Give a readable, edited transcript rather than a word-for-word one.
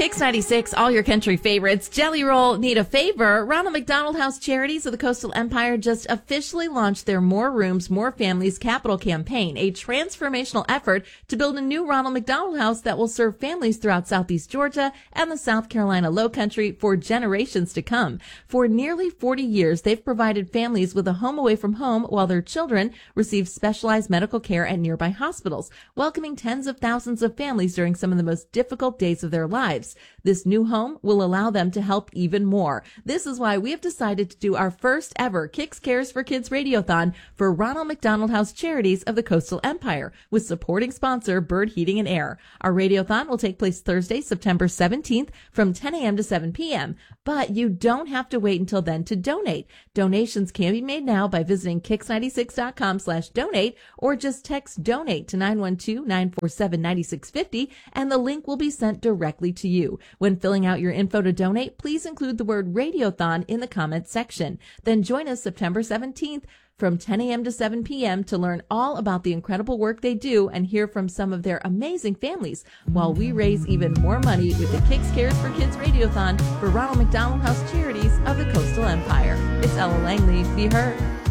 Kicks 96, all your country favorites. Jelly Roll need a favor. Ronald McDonald House Charities of the Coastal Empire just officially launched their More Rooms, More Families capital campaign, a transformational effort to build a new Ronald McDonald House that will serve families throughout Southeast Georgia and the South Carolina Lowcountry for generations to come. For nearly 40 years, they've provided families with a home away from home while their children receive specialized medical care at nearby hospitals, welcoming tens of thousands of families during some of the most difficult days of their lives. This new home will allow them to help even more. This is why we have decided to do our first ever Kicks Cares for Kids Radiothon for Ronald McDonald House Charities of the Coastal Empire with supporting sponsor Bird Heating and Air. Our radiothon will take place Thursday, September 17th from 10 a.m. to 7 p.m. But you don't have to wait until then to donate. Donations can be made now by visiting kicks96.com/donate or just text donate to 912-947-9650 and the link will be sent directly to you. When filling out your info to donate, please include the word Radiothon in the comments section. Then join us September 17th from 10 a.m. to 7 p.m. to learn all about the incredible work they do and hear from some of their amazing families while we raise even more money with the Kicks Cares for Kids Radiothon for Ronald McDonald House Charities of the Coastal Empire. It's Ella Langley. Be heard.